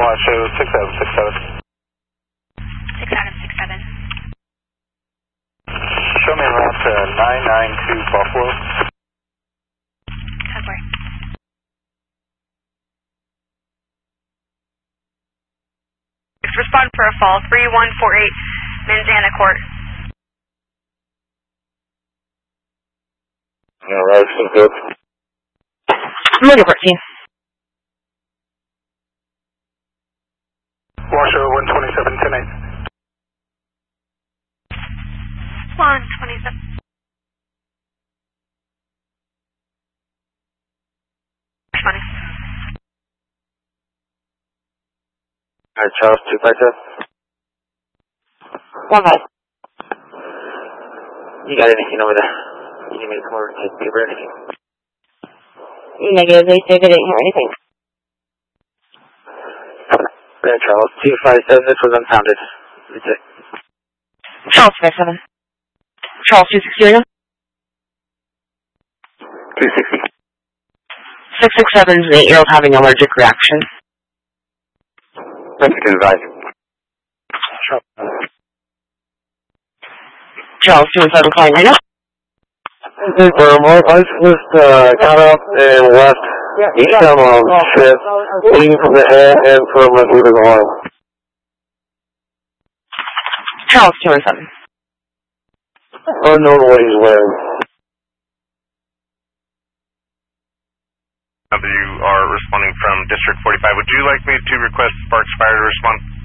show 6767. 6767. Show me route 992 Buffalo. Convoy. Respond for a fall, 3148 Manzana Court. Alright, so good. Murder 14. Washoe 127, 10-8. 127. Funny. Alright, Charles 257. 1-5. You got anything over there? You need me to come over and take paper or anything? Negative, they said they didn't hear anything. Alright, Charles 257, this was unfounded. Reject. Charles 57. Charles 260 right now? 260. 667 is an 8-year-old having an allergic reaction. Mexican advice. Charles 217 calling right now? I just got up and left some shit leading from the head and from my boot of the arm. Charles 217. Unknown what he's wearing. You are responding from District 45. Would you like me to request Sparks Fire to respond?